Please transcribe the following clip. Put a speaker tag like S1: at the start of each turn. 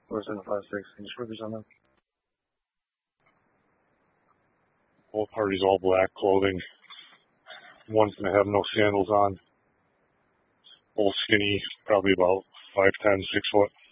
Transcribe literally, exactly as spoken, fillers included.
S1: four seven five six. Can you focus on that?
S2: Both parties all black clothing. One's gonna have no sandals on. Both skinny, probably about five ten, six foot.